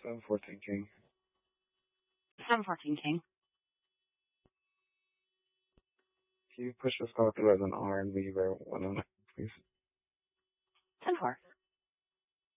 714 King. 714 King. Can you push this call through as an R and leave her 109?